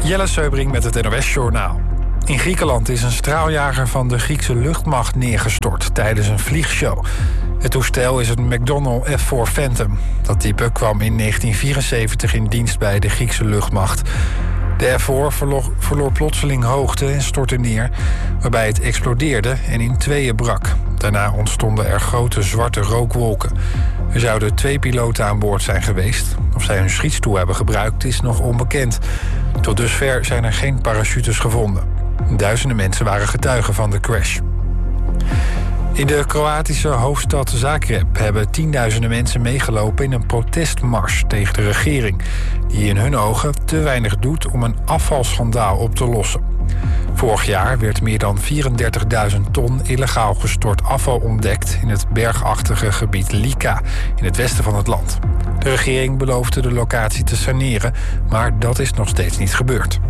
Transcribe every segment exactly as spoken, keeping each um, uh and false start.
Jelle Seubring met het N O S-journaal. In Griekenland is een straaljager van de Griekse luchtmacht neergestort tijdens een vliegshow. Het toestel is een McDonnell F vier Phantom. Dat type kwam in negentien vierenzeventig in dienst bij de Griekse luchtmacht. De F vier verloor, verloor plotseling hoogte en stortte neer, waarbij het explodeerde en in tweeën brak. Daarna ontstonden er grote zwarte rookwolken. Er zouden twee piloten aan boord zijn geweest. Of zij hun schietstoel hebben gebruikt is nog onbekend. Tot dusver zijn er geen parachutes gevonden. Duizenden mensen waren getuigen van de crash. In de Kroatische hoofdstad Zagreb hebben tienduizenden mensen meegelopen in een protestmars tegen de regering, die in hun ogen te weinig doet om een afvalschandaal op te lossen. Vorig jaar werd meer dan vierendertigduizend ton illegaal gestort afval ontdekt in het bergachtige gebied Lika in het westen van het land. De regering beloofde de locatie te saneren, maar dat is nog steeds niet gebeurd.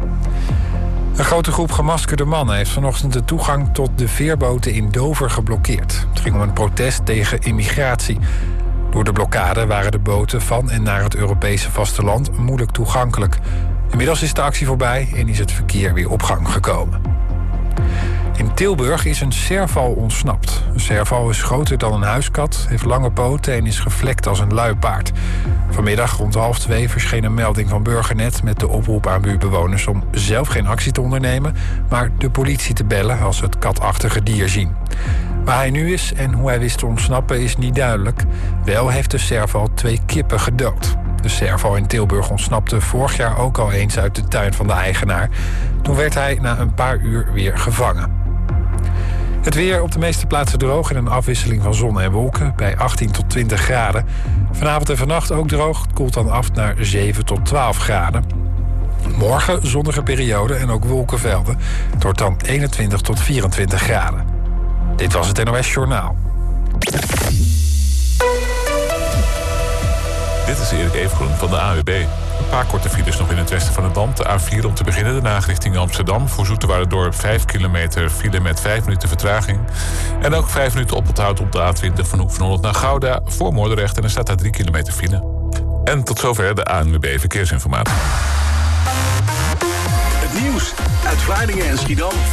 Een grote groep gemaskerde mannen heeft vanochtend de toegang tot de veerboten in Dover geblokkeerd. Het ging om een protest tegen immigratie. Door de blokkade waren de boten van en naar het Europese vasteland moeilijk toegankelijk. Inmiddels is de actie voorbij en is het verkeer weer op gang gekomen. In Tilburg is een serval ontsnapt. Een serval is groter dan een huiskat, heeft lange poten en is gevlekt als een luipaard. Vanmiddag rond half twee verscheen een melding van Burgernet met de oproep aan buurtbewoners om zelf geen actie te ondernemen, maar de politie te bellen als ze het katachtige dier zien. Waar hij nu is en hoe hij wist te ontsnappen is niet duidelijk. Wel heeft de serval twee kippen gedood. De serval in Tilburg ontsnapte vorig jaar ook al eens uit de tuin van de eigenaar. Toen werd hij na een paar uur weer gevangen. Het weer op de meeste plaatsen droog en een afwisseling van zon en wolken bij achttien tot twintig graden. Vanavond en vannacht ook droog. Het koelt dan af naar zeven tot twaalf graden. Morgen zonnige periode en ook wolkenvelden. Het wordt dan eenentwintig tot vierentwintig graden. Dit was het N O S-journaal. Dit is Erik Evengroen van de A W B. Een paar korte files nog in het westen van het land. De A vier om te beginnen, de Haag richting Amsterdam. Voor Zoeterwouderdorp vijf kilometer file met vijf minuten vertraging. En ook vijf minuten oponthoud op de A twintig van Hoek van Holland naar Gouda voor Moordrecht. En er staat daar drie kilometer file. En tot zover de A N W B Verkeersinformatie. Het nieuws uit Vlaardingen en Schiedam.